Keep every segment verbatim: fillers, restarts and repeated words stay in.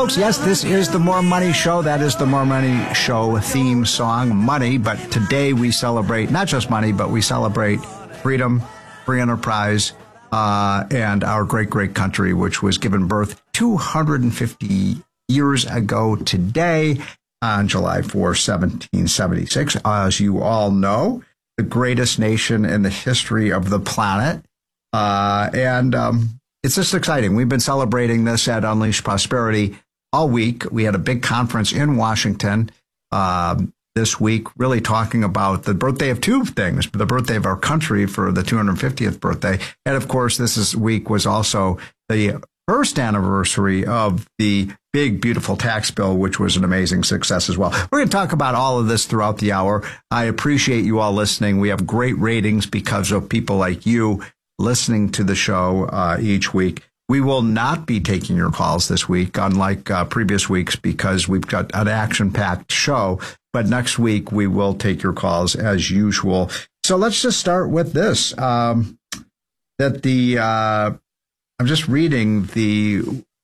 folks. Yes, this is the More Money Show. That is the More Money Show theme song, Money. But today we celebrate not just money, but we celebrate freedom, free enterprise, uh, and our great, great country, which was given birth two hundred fifty years ago today on July fourth, seventeen seventy-six. As you all know, the greatest nation in the history of the planet. Uh, and um, it's just exciting. We've been celebrating this at Unleash Prosperity all week. We had a big conference in Washington uh, this week, really talking about the birthday of two things, the birthday of our country for the two hundred fiftieth birthday. And of course, this is, week was also the first anniversary of the big, beautiful tax bill, which was an amazing success as well. We're going to talk about all of this throughout the hour. I appreciate you all listening. We have great ratings because of people like you listening to the show uh, each week. We will not be taking your calls this week, unlike uh, previous weeks, because we've got an action-packed show. But next week, we will take your calls as usual. So let's just start with this. Um, that the uh, I'm just reading the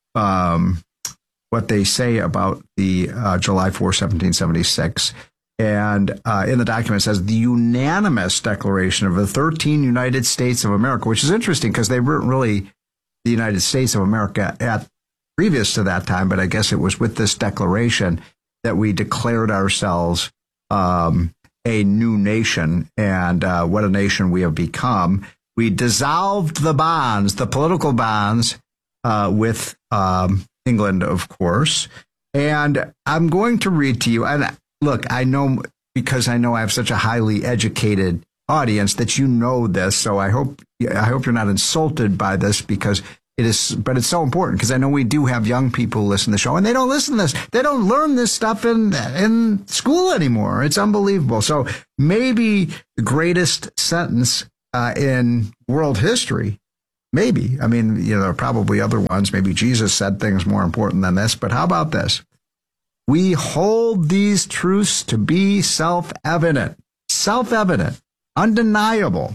um, what they say about the uh, July fourth, seventeen seventy-six. And uh, in the document it says the unanimous declaration of the thirteen United States of America, which is interesting because they weren't really the United States of America at previous to that time. But I guess it was with this declaration that we declared ourselves um, a new nation, and uh, what a nation we have become. We dissolved the bonds, the political bonds uh, with um, England, of course. And I'm going to read to you, and look, I know, because I know I have such a highly educated audience, that you know this. So I hope I hope you're not insulted by this, because it is, but it's so important, because I know we do have young people who listen to the show, and they don't listen to this. They don't learn this stuff in in school anymore. It's unbelievable. So maybe the greatest sentence uh, in world history, maybe. I mean, you know, there are probably other ones. Maybe Jesus said things more important than this. But how about this? We hold these truths to be self-evident, self-evident, undeniable,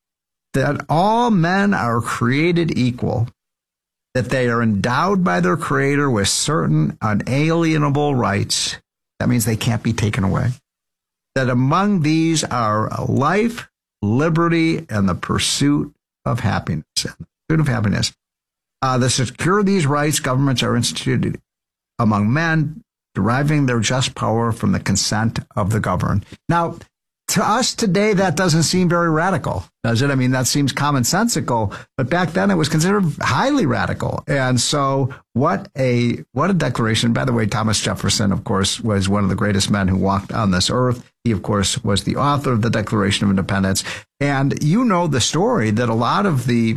that all men are created equal, that they are endowed by their Creator with certain unalienable rights. That means they can't be taken away. That among these are life, liberty, and the pursuit of happiness. And the pursuit of happiness. Uh, to secure these rights, governments are instituted among men, deriving their just power from the consent of the governed. Now, to us today, that doesn't seem very radical, does it? I mean, that seems commonsensical, but back then it was considered highly radical. And so what a what a declaration. By the way, Thomas Jefferson, of course, was one of the greatest men who walked on this earth. He, of course, was the author of the Declaration of Independence. And you know the story that a lot of the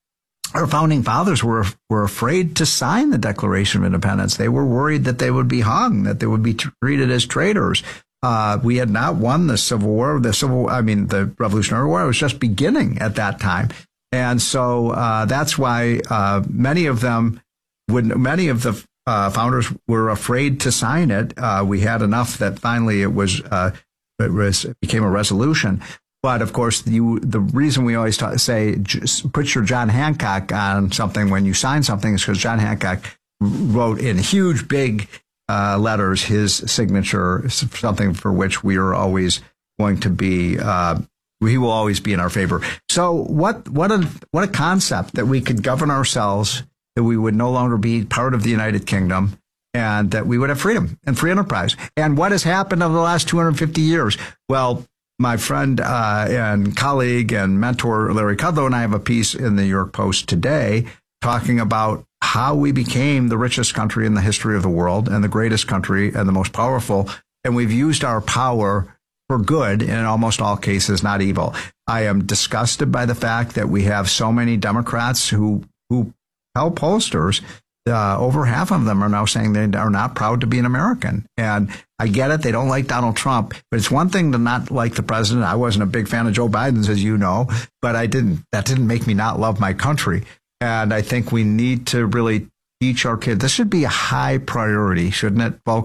our founding fathers were were afraid to sign the Declaration of Independence. They were worried that they would be hung, that they would be treated as traitors. Uh, we had not won the Civil War. The Civil, I mean, the Revolutionary War was just beginning at that time, and so uh, that's why uh, many of them, would, many of the uh, founders were afraid to sign it. Uh, we had enough that finally it was uh, it was it became a resolution. But of course, you, the reason we always ta- say just put your John Hancock on something when you sign something is because John Hancock wrote in huge, big uh, letters his signature, something for which we are always going to be. Uh, he will always be in our favor. So what what a what a concept that we could govern ourselves, that we would no longer be part of the United Kingdom, and that we would have freedom and free enterprise. And what has happened over the last two hundred fifty years? Well, my friend uh, and colleague and mentor Larry Kudlow and I have a piece in the New York Post today talking about how we became the richest country in the history of the world and the greatest country and the most powerful. And we've used our power for good in almost all cases, not evil. I am disgusted by the fact that we have so many Democrats who who tell pollsters, Uh, over half of them are now saying they are not proud to be an American. And I get it. They don't like Donald Trump, but it's one thing to not like the president. I wasn't a big fan of Joe Biden's, as you know, but I didn't, that didn't make me not love my country. And I think we need to really teach our kids. This should be a high priority, shouldn't it, folks?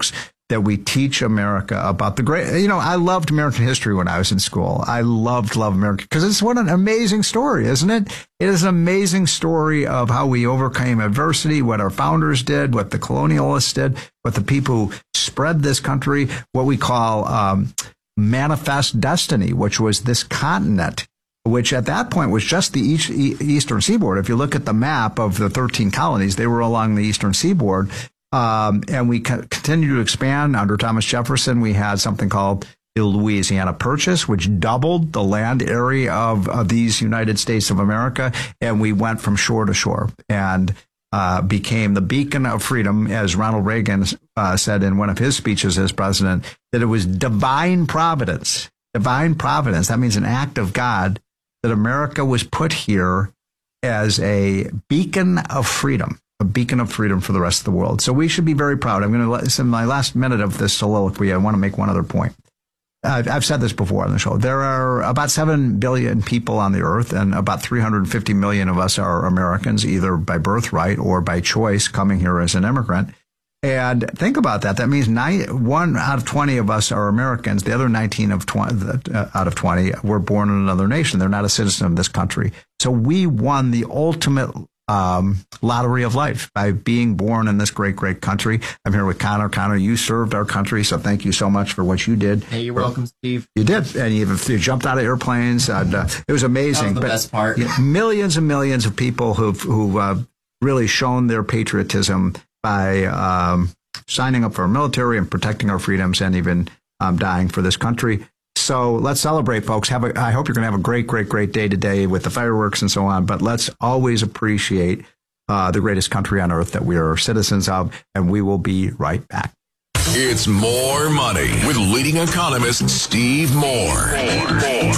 that we teach America about the great, you know, I loved American history when I was in school. I loved, love America because it's what an amazing story, isn't it? It is an amazing story of how we overcame adversity, what our founders did, what the colonialists did, what the people who spread this country, what we call um, manifest destiny, which was this continent, which at that point was just the east, eastern seaboard. If you look at the map of the thirteen colonies, they were along the eastern seaboard. Um, and we co- continue to expand. Under Thomas Jefferson, we had something called the Louisiana Purchase, which doubled the land area of, of these United States of America. And we went from shore to shore and uh, became the beacon of freedom, as Ronald Reagan uh, said in one of his speeches as president, that it was divine providence, divine providence. That means an act of God that America was put here as a beacon of freedom. A beacon of freedom for the rest of the world. So we should be very proud. I'm going to let, in my last minute of this soliloquy, I want to make one other point. Uh, I've said this before on the show. There are about seven billion people on the earth, and about three hundred fifty million of us are Americans, either by birthright or by choice, coming here as an immigrant. And think about that. That means nine, one out of twenty of us are Americans. The other nineteen of twenty, uh, out of twenty were born in another nation. They're not a citizen of this country. So we won the ultimate Um, lottery of life by being born in this great, great country. I'm here with Connor. Connor, you served our country, so thank you so much for what you did. Hey, you're welcome, Steve. You did, and you, you jumped out of airplanes. And, uh, it was amazing. That was the but best part. Yeah, millions and millions of people who've who uh, really shown their patriotism by um, signing up for our military and protecting our freedoms, and even um, dying for this country. So let's celebrate, folks. Have a, I hope you're going to have a great, great, great day today with the fireworks and so on. But let's always appreciate uh, the greatest country on earth that we are citizens of, and we will be right back. It's More Money with leading economist Steve Moore. More, more,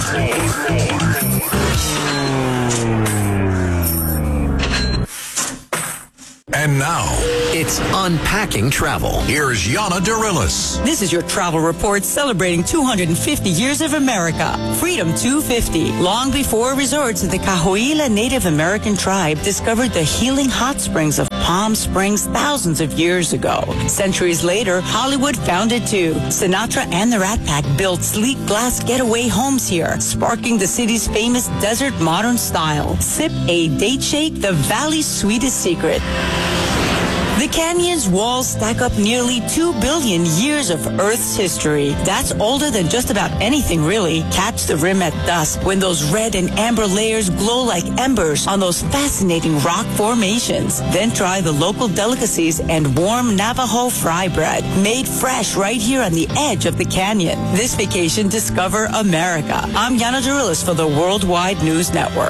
more, more. And now, it's Unpacking Travel. Here's Yana Darilis. This is your travel report celebrating two hundred fifty years of America. Freedom two fifty. Long before resorts of the Cahuilla Native American tribe discovered the healing hot springs of Palm Springs thousands of years ago. Centuries later, Hollywood found it too. Sinatra and the Rat Pack built sleek glass getaway homes here, sparking the city's famous desert modern style. Sip a date shake, the valley's sweetest secret. The canyon's walls stack up nearly two billion years of Earth's history. That's older than just about anything, really. Catch the rim at dusk when those red and amber layers glow like embers on those fascinating rock formations. Then try the local delicacies and warm Navajo fry bread, made fresh right here on the edge of the canyon. This vacation, discover America. I'm Yana Darilis for the Worldwide News Network.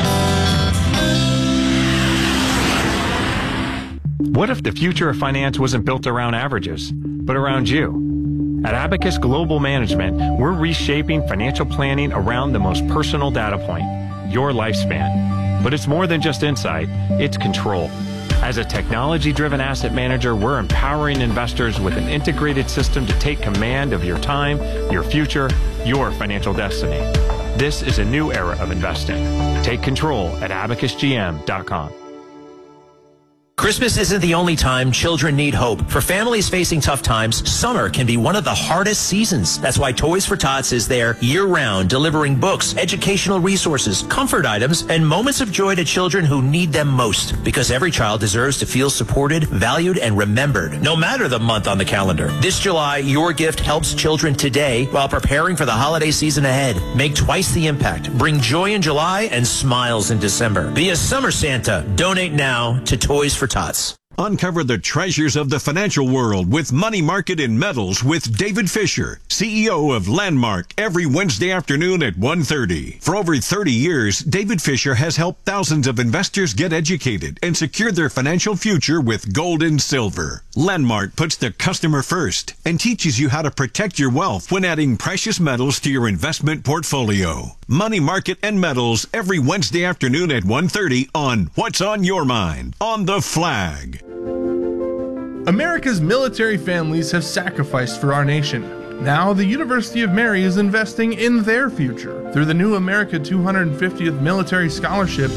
What if the future of finance wasn't built around averages, but around you? At Abacus Global Management, we're reshaping financial planning around the most personal data point, your lifespan. But it's more than just insight, it's control. As a technology-driven asset manager, we're empowering investors with an integrated system to take command of your time, your future, your financial destiny. This is a new era of investing. Take control at abacus g m dot com. Christmas isn't the only time children need hope. For families facing tough times, summer can be one of the hardest seasons. That's why Toys for Tots is there year-round, delivering books, educational resources, comfort items, and moments of joy to children who need them most. Because every child deserves to feel supported, valued, and remembered, no matter the month on the calendar. This July, your gift helps children today while preparing for the holiday season ahead. Make twice the impact. Bring joy in July and smiles in December. Be a summer Santa. Donate now to Toys for Tots. Uncover the treasures of the financial world with Money Market and Metals with David Fisher, C E O of Landmark, every Wednesday afternoon at one thirty. For over thirty years, David Fisher has helped thousands of investors get educated and secure their financial future with gold and silver. Landmark puts the customer first and teaches you how to protect your wealth when adding precious metals to your investment portfolio. Money Market and Metals every Wednesday afternoon at one thirty on What's on Your Mind on The Flag. America's military families have sacrificed for our nation. Now, the University of Mary is investing in their future. Through the new America two hundred fiftieth Military Scholarship,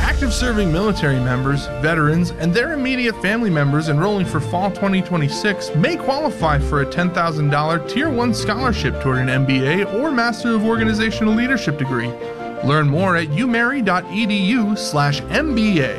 Active serving military members, veterans, and their immediate family members enrolling for fall twenty twenty-six may qualify for a ten thousand dollars Tier one scholarship toward an M B A or Master of Organizational Leadership degree. Learn more at umary.edu slash MBA.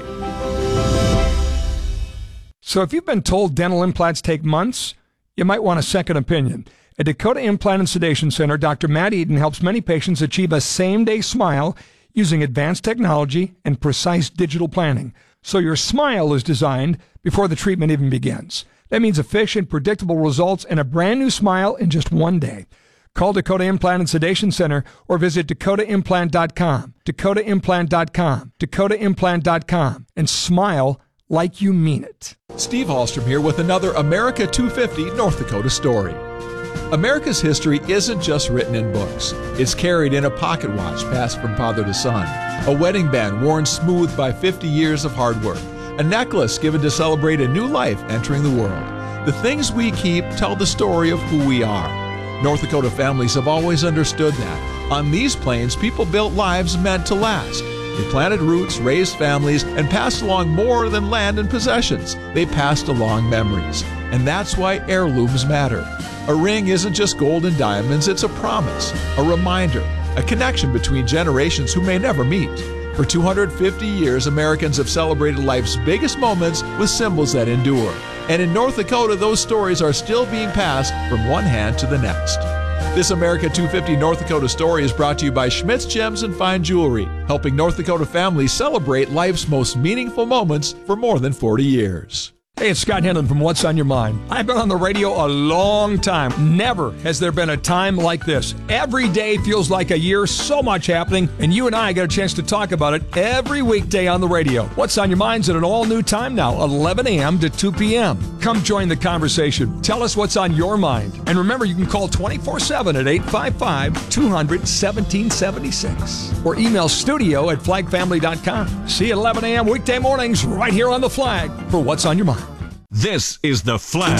So if you've been told dental implants take months, you might want a second opinion. At Dakota Implant and Sedation Center, Doctor Matt Eden helps many patients achieve a same-day smile using advanced technology and precise digital planning. So your smile is designed before the treatment even begins. That means efficient, predictable results and a brand new smile in just one day. Call Dakota Implant and Sedation Center or visit dakota implant dot com, dakota implant dot com, dakota implant dot com, and smile like you mean it. Steve Hallstrom here with another America two fifty North Dakota story. America's history isn't just written in books. It's carried in a pocket watch passed from father to son, a wedding band worn smooth by fifty years of hard work, a necklace given to celebrate a new life entering the world. The things we keep tell the story of who we are. North Dakota families have always understood that. On these plains, people built lives meant to last. They planted roots, raised families, and passed along more than land and possessions. They passed along memories. And that's why heirlooms matter. A ring isn't just gold and diamonds, it's a promise, a reminder, a connection between generations who may never meet. For two hundred fifty years, Americans have celebrated life's biggest moments with symbols that endure. And in North Dakota, those stories are still being passed from one hand to the next. This America two fifty North Dakota story is brought to you by Schmidt's Gems and Fine Jewelry, helping North Dakota families celebrate life's most meaningful moments for more than forty years. Hey, it's Scott Henlon from What's on Your Mind. I've been on the radio a long time. Never has there been a time like this. Every day feels like a year, so much happening, and you and I get a chance to talk about it every weekday on the radio. What's on Your Mind's at an all-new time now, eleven a.m. to two p.m. Come join the conversation. Tell us what's on your mind. And remember, you can call twenty-four seven at eight five five, two hundred, seventeen seventy-six or email studio at flag family dot com. See you at eleven a.m. weekday mornings right here on The Flag for What's on Your Mind. This is The Flag.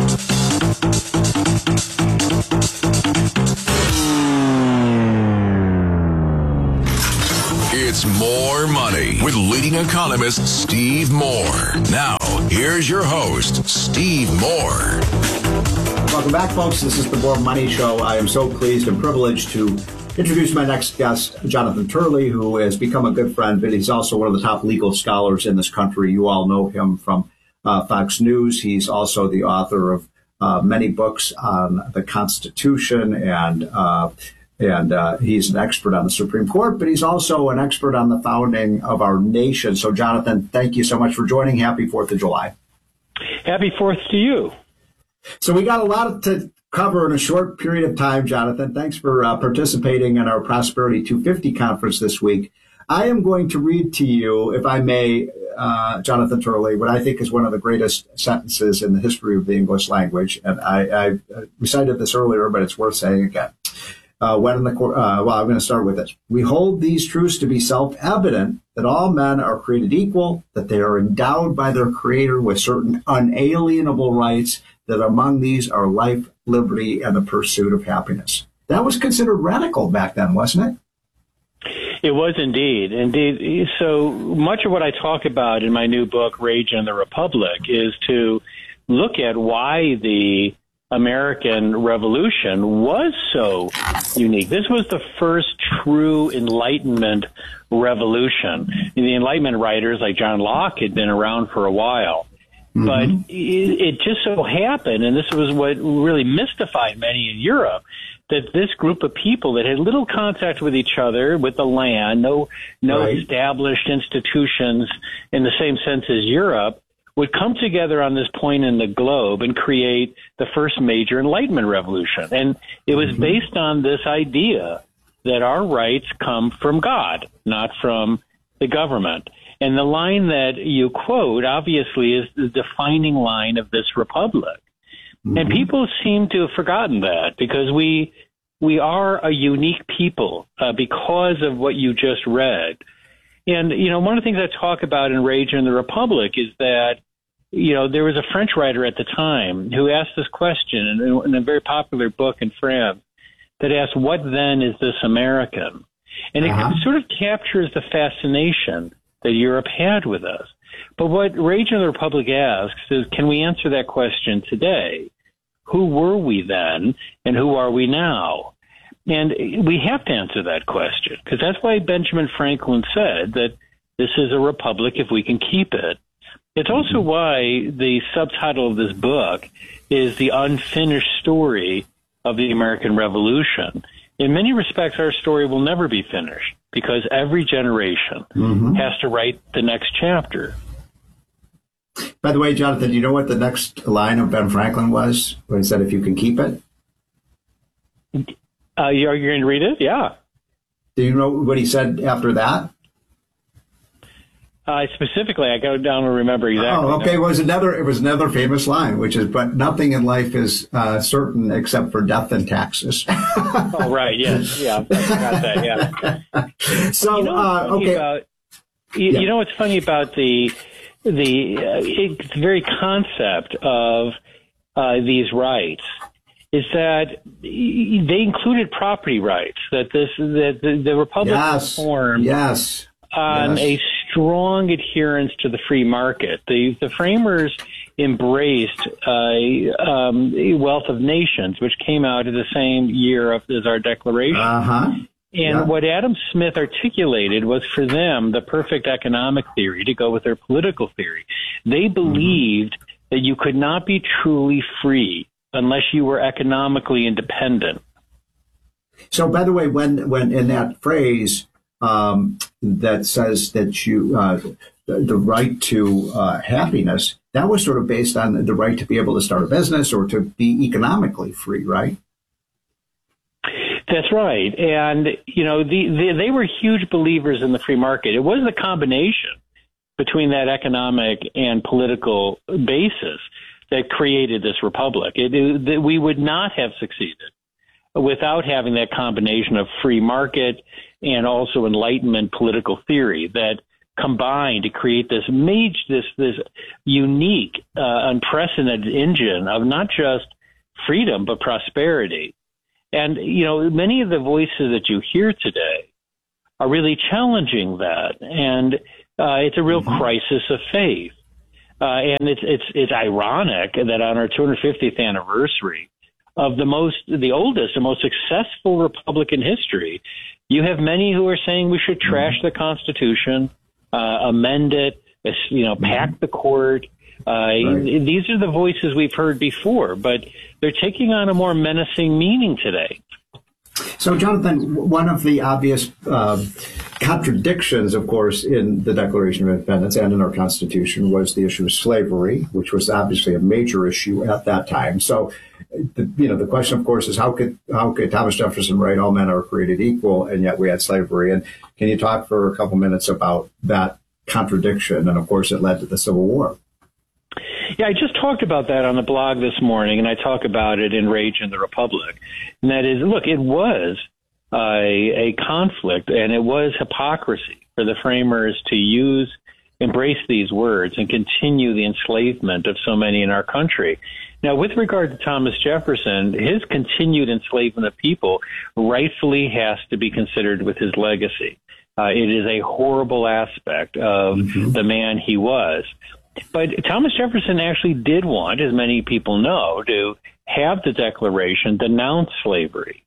It's More Money with leading economist Steve Moore. Now, here's your host, Steve Moore. Welcome back, folks. This is the More Money Show. I am so pleased and privileged to introduce my next guest, Jonathan Turley, who has become a good friend, but he's also one of the top legal scholars in this country. You all know him from Uh, Fox News. He's also the author of uh, many books on the Constitution, and uh, and uh, he's an expert on the Supreme Court, but he's also an expert on the founding of our nation. So, Jonathan, thank you so much for joining. Happy fourth of July. Happy fourth to you. So we got a lot to cover in a short period of time, Jonathan. Thanks for uh, participating in our Prosperity two fifty conference this week. I am going to read to you, if I may, Uh, Jonathan Turley, what I think is one of the greatest sentences in the history of the English language. And I, I recited this earlier, but it's worth saying again. Uh, when in the court, uh, well, I'm going to start with this. We hold these truths to be self-evident, that all men are created equal, that they are endowed by their Creator with certain unalienable rights, that among these are life, liberty, and the pursuit of happiness. That was considered radical back then, wasn't it? It was indeed. Indeed. So much of what I talk about in my new book, Rage in the Republic, is to look at why the American Revolution was so unique. This was the first true Enlightenment revolution. The Enlightenment writers like John Locke had been around for a while. Mm-hmm. But it, it just so happened, and this was what really mystified many in Europe, that this group of people that had little contact with each other, with the land, no no right. established institutions in the same sense as Europe, would come together on this point in the globe and create the first major Enlightenment revolution. And it was mm-hmm. based on this idea that our rights come from God, not from the government. And the line that you quote, obviously, is the defining line of this republic. Mm-hmm. And people seem to have forgotten that, because we we are a unique people uh, because of what you just read. And, you know, one of the things I talk about in Rage in the Republic is that, you know, there was a French writer at the time who asked this question in, in a very popular book in France that asked, what then is this American? And uh-huh. it sort of captures the fascination that Europe had with us. But what Rage in the Republic asks is, can we answer that question today? Who were we then, and who are we now? And we have to answer that question, because that's why Benjamin Franklin said that this is a republic if we can keep it. It's also why the subtitle of this book is The Unfinished Story of the American Revolution. In many respects, our story will never be finished, because every generation mm-hmm. has to write the next chapter. By the way, Jonathan, do you know what the next line of Ben Franklin was when he said, if you can keep it? Uh, you're going to read it? Yeah. Do you know what he said after that? Uh, specifically, I go down and remember exactly. Oh, okay. Well, it was another, it was another famous line, which is, but nothing in life is uh, certain except for death and taxes. Oh, right. Yes. Yeah. I forgot that. Yeah. So, you know uh, okay. About, you, yeah. you know what's funny about the, the uh, it, very concept of uh, these rights is that they included property rights, that this, that the, the Republic yes. was formed yes. on yes. a strong adherence to the free market. The, the framers embraced uh, um, Wealth of Nations, which came out in the same year of, as our Declaration. Uh-huh. And yeah. what Adam Smith articulated was, for them, the perfect economic theory to go with their political theory. They believed mm-hmm. that you could not be truly free unless you were economically independent. So, by the way, when, when in that phrase um, that says that you uh, the, the right to uh, happiness, that was sort of based on the right to be able to start a business or to be economically free, right? That's right. And, you know, the, the, they were huge believers in the free market. It was the combination between that economic and political basis that created this republic. It, it, we would not have succeeded without having that combination of free market and also Enlightenment political theory that combined to create this major, this, this unique, uh, unprecedented engine of not just freedom, but prosperity. And, you know, many of the voices that you hear today are really challenging that. And uh, it's a real mm-hmm. crisis of faith. Uh, and it's, it's, it's ironic that on our two hundred fiftieth anniversary of the most, the oldest and most successful republic in history, you have many who are saying we should trash mm-hmm. the Constitution, uh, amend it, you know, pack the court. Uh, right. These are the voices we've heard before, but they're taking on a more menacing meaning today. So, Jonathan, one of the obvious uh, contradictions, of course, in the Declaration of Independence and in our Constitution was the issue of slavery, which was obviously a major issue at that time. So, the, you know, the question, of course, is how could how could Thomas Jefferson write all men are created equal, and yet we had slavery? And can you talk for a couple minutes about that contradiction? And, of course, it led to the Civil War. Yeah, I just talked about that on the blog this morning, and I talk about it in Rage in the Republic. And that is, look, it was uh, a, a conflict, and it was hypocrisy for the framers to use, embrace these words, and continue the enslavement of so many in our country. Now, with regard to Thomas Jefferson, his continued enslavement of people rightfully has to be considered with his legacy. Uh, it is a horrible aspect of mm-hmm. the man he was. But Thomas Jefferson actually did want, as many people know, to have the Declaration denounce slavery.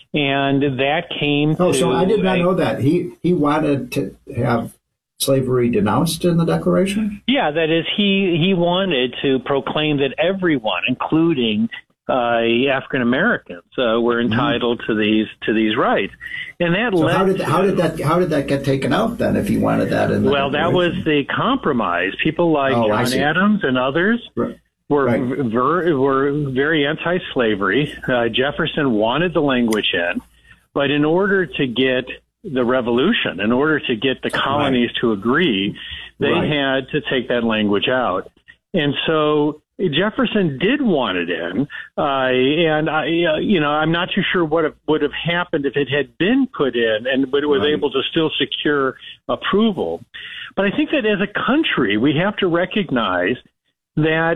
And that came oh, to... so I did not a, know that. He he wanted to have slavery denounced in the Declaration? Yeah, that is, he, he wanted to proclaim that everyone, including uh, African Americans, uh, were entitled mm-hmm. to these to these rights. And that so led how did to, how did that how did that get taken out then? If he wanted that in the well, that was the compromise. People like oh, John Adams and others right. were right. ver, were very anti-slavery. Uh, Jefferson wanted the language in, but in order to get the revolution, in order to get the colonies right. to agree, they right. had to take that language out. And so Jefferson did want it in, uh, and I, uh, you know, I'm not too sure what would have happened if it had been put in, and but it was right. able to still secure approval. But I think that as a country, we have to recognize that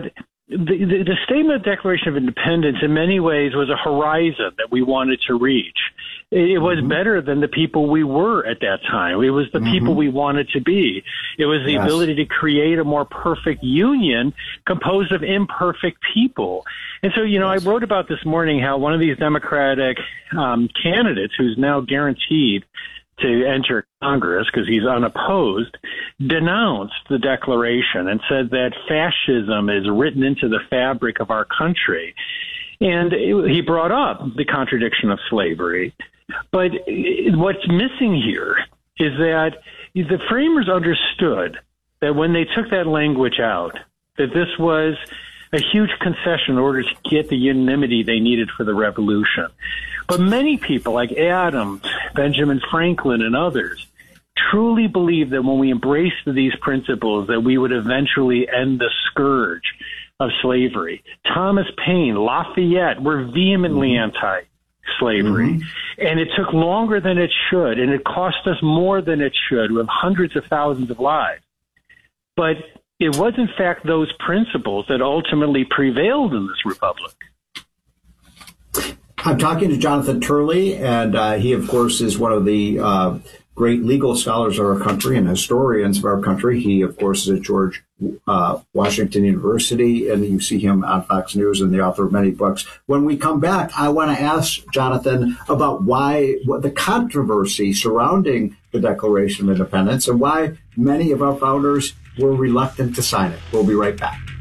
the, the, the statement of Declaration of Independence in many ways was a horizon that we wanted to reach. It, it was mm-hmm. better than the people we were at that time. It was the mm-hmm. people we wanted to be. It was the yes. ability to create a more perfect union composed of imperfect people. And so, you know, yes. I wrote about this morning how one of these Democratic um, candidates who's now guaranteed to enter Congress because he's unopposed, denounced the Declaration and said that fascism is written into the fabric of our country. And it, he brought up the contradiction of slavery. But what's missing here is that the framers understood that when they took that language out, that this was a huge concession in order to get the unanimity they needed for the revolution. But many people like Adams, Benjamin Franklin, and others truly believed that when we embraced these principles that we would eventually end the scourge of slavery. Thomas Paine, Lafayette were vehemently mm-hmm. anti-slavery. Mm-hmm. And it took longer than it should, and it cost us more than it should, with hundreds of thousands of lives. But it was, in fact, those principles that ultimately prevailed in this republic. I'm talking to Jonathan Turley, and uh, he, of course, is one of the uh, great legal scholars of our country and historians of our country. He, of course, is at George uh, Washington University, and you see him on Fox News and the author of many books. When we come back, I want to ask Jonathan about why what the controversy surrounding the Declaration of Independence and why many of our founders were reluctant to sign it. We'll be right back.